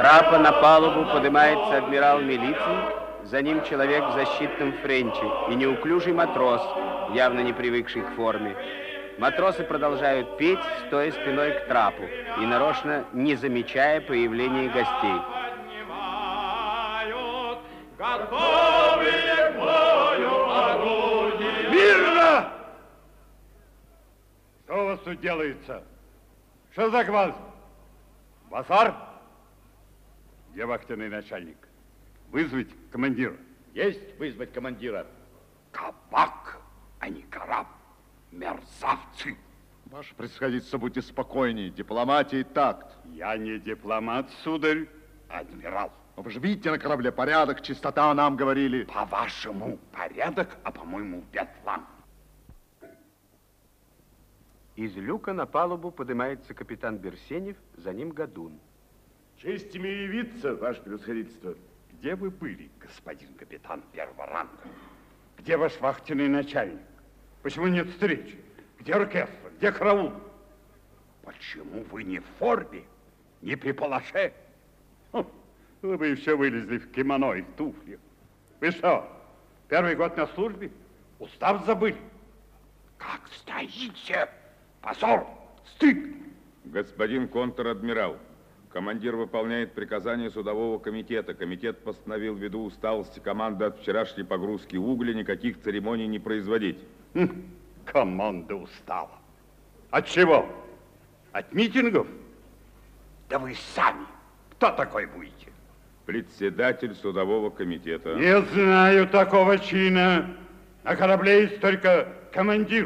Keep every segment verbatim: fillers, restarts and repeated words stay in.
трапа на палубу поднимается адмирал милиции, за ним человек в защитном френче и неуклюжий матрос, явно не привыкший к форме. Матросы продолжают петь, стоя спиной к трапу и нарочно не замечая появления гостей. Мирно! Что у вас тут делается? Что за гвалт? Базар? Где вахтенный начальник? Вызвать командира. Есть вызвать командира. Кабак, а не кораб. Мерзавцы. Ваше превосходительство, будьте спокойнее. Дипломатия и такт. Я не дипломат, сударь, а адмирал. Но вы же видите на корабле порядок, чистота, нам говорили. По-вашему порядок, а по-моему бедлам. Из люка на палубу поднимается капитан Берсенев, за ним Годун. Честь мне явиться, ваше превосходительство. Где вы были, господин капитан первого ранга? Где ваш вахтенный начальник? Почему нет встречи? Где оркестр? Где караул? Почему вы не в форме, не при палаше? Хм, вы еще вылезли в кимоно и в туфлях. Вы что, первый год на службе? Устав забыли? Как стоите? Позор! Стыд! Господин контр-адмирал, командир выполняет приказание судового комитета. Комитет постановил ввиду усталости команды от вчерашней погрузки угля никаких церемоний не производить. Хм, команда устала. От чего? От митингов? Да вы сами кто такой будете? Председатель судового комитета. Не знаю такого чина. На корабле есть только командир.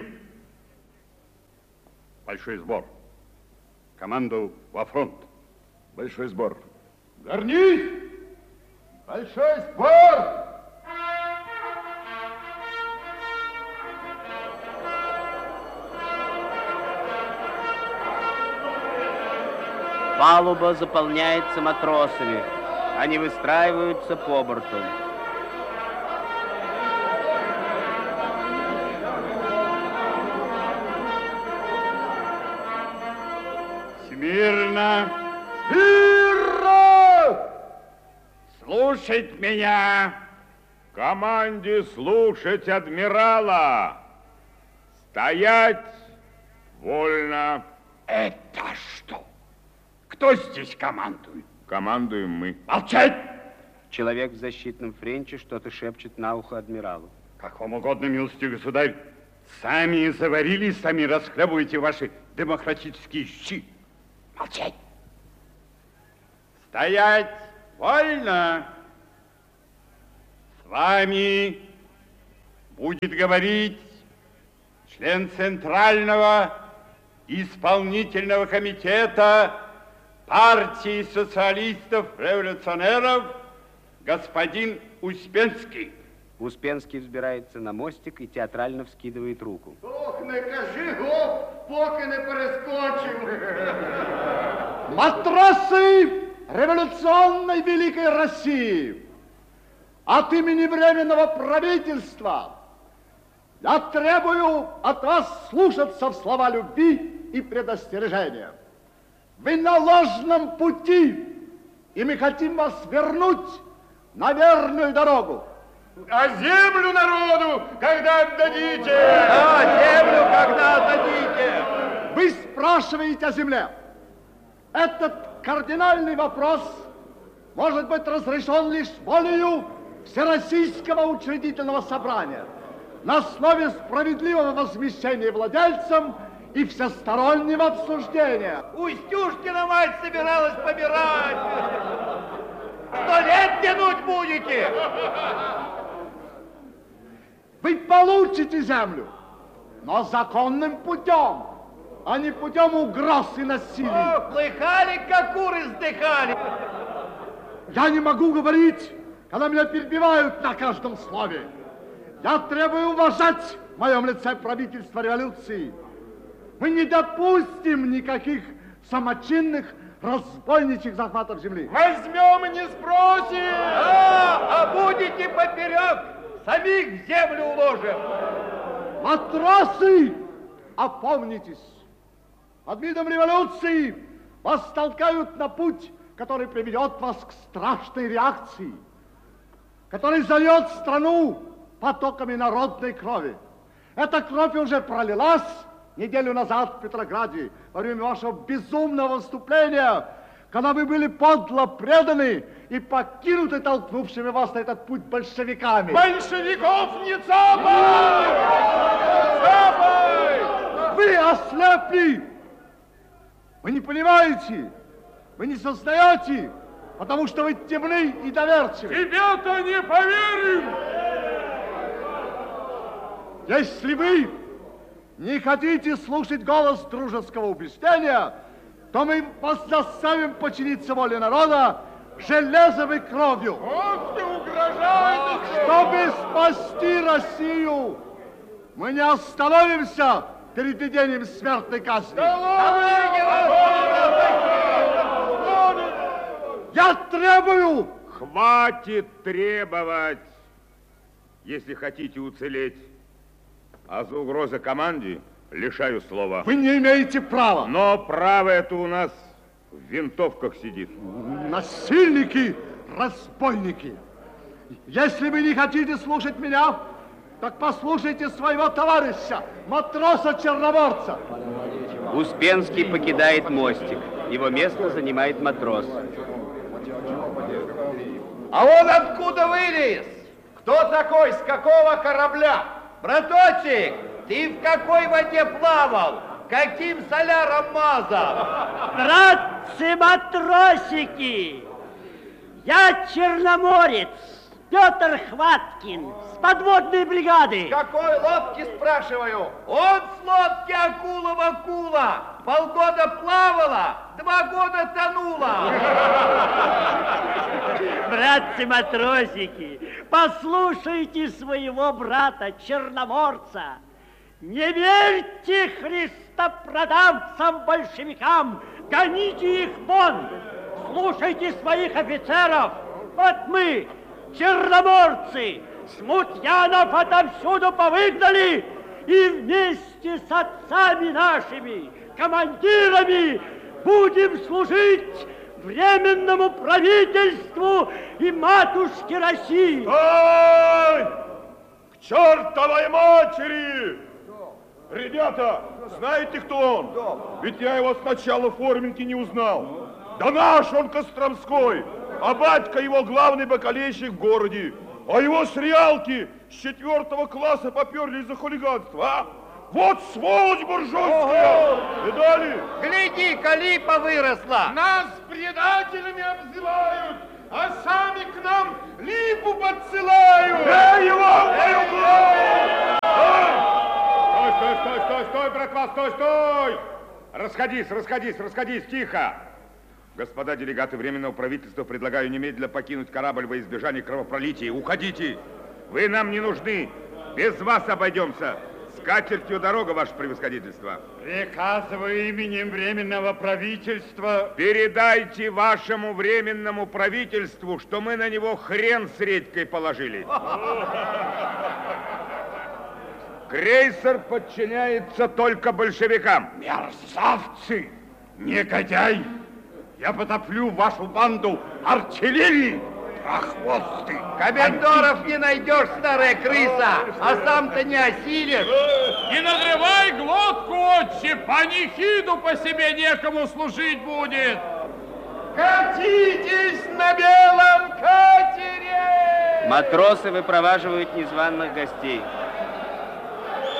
Большой сбор. Команду во фронт. Большой сбор. Вернись! Большой сбор! Палуба заполняется матросами. Они выстраиваются по борту. Смирно! Смирно! Слушать меня! Команде слушать адмирала! Стоять! Вольно! Это что? Кто здесь командует? Командуем мы. Молчать! Человек в защитном френче что-то шепчет на ухо адмиралу. Как вам угодно, милостивый государь. Сами заварили, сами расхлебываете ваши демократические щи. Молчать! Стоять! Вольно! С вами будет говорить член Центрального исполнительного комитета партии социалистов-революционеров господин Успенский. Успенский взбирается на мостик и театрально вскидывает руку. Ох, не кажи гоп, поки не перескочив. Матросы революционной Великой России, от имени Временного правительства я требую от вас слушаться в слова любви и предостережения. Вы на ложном пути, и мы хотим вас вернуть на верную дорогу. А землю народу, когда отдадите? А землю, когда отдадите? Вы спрашиваете о земле. Этот кардинальный вопрос может быть разрешен лишь волею Всероссийского учредительного собрания на основе справедливого возмещения владельцам и всестороннего обсуждения. Устюшкина мать собиралась помирать. Сто лет тянуть будете? Вы получите землю, но законным путем, а не путем угроз и насилия. О, слыхали, как куры вздыхали? Я не могу говорить, когда меня перебивают на каждом слове. Я требую уважать в моем лице правительство революции. Мы не допустим никаких самочинных разбойничьих захватов земли. Возьмем и не спросим. А, а будете поперек, самих в землю уложим. Матросы, опомнитесь. Под видом революции вас толкают на путь который приведет вас к страшной реакции, который зальет страну потоками народной крови. Эта кровь уже пролилась неделю назад в Петрограде во время вашего безумного выступления, когда вы были подло преданы и покинуты толкнувшими вас на этот путь большевиками. Большевиков не цапай! Цапай! Вы ослепли! Вы не понимаете, вы не сознаете, потому что вы темны и доверчивы. Тебе-то не поверим! Если вы не хотите слушать голос дружеского убеждения, то мы вас заставим подчиниться воле народа железом и кровью. Ох ты угрожаешь! Чтобы спасти Россию, мы не остановимся перед введением смертной казни. Я требую! Хватит требовать, если хотите уцелеть. А за угрозы команде лишаю слова. Вы не имеете права. Но право это у нас в винтовках сидит. Насильники, разбойники. Если вы не хотите слушать меня, так послушайте своего товарища, матроса-черноморца. Успенский покидает мостик. Его место занимает матрос. А он откуда вылез? Кто такой? С какого корабля? Браточек, ты в какой воде плавал? Каким соляром мазал? Братцы-матросики, я черноморец Петр Хваткин с подводной бригады. С какой лодки, спрашиваю? Он с лодки Акулова-Кула. Полгода плавала, два года тонула. Братцы-матросики, послушайте своего брата, черноморца. Не верьте христопродавцам-большевикам, гоните их вон. Слушайте своих офицеров. Вот мы, черноморцы, смутьянов отовсюду повыгнали и вместе с отцами нашими, командирами, будем служить Временному правительству и матушке России. Стой! К чертовой матери! Ребята, знаете, кто он? Ведь я его сначала в форменке не узнал. Да наш он Костромской, а батька его главный бакалейщик в городе. А его с Реалки с четвертого класса поперли из-за хулиганства, а? Вот сволочь буржуйская! Видали? Гляди-ка, липа выросла. Нас предателями обзывают, а сами к нам липу подсылают! Эй, его в мою голову! Стой, стой, стой, стой, стой, братва, стой, стой! Расходись, расходись, расходись, тихо! Господа делегаты Временного правительства, предлагаю немедленно покинуть корабль во избежание кровопролития. Уходите! Вы нам не нужны! Без вас обойдемся! С катертью дорога, ваше превосходительство! Приказываю именем Временного правительства. Передайте вашему Временному правительству, что мы на него хрен с редькой положили. Крейсер подчиняется только большевикам. Мерзавцы, негодяй! Я потоплю вашу банду артиллерии, прохвосты! Комендоров не найдешь, старая крыса, а сам-то не осилишь. Не надрывай глотку, отче, панихиду по себе некому служить будет. Катитесь на белом катере! Матросы выпроваживают незваных гостей.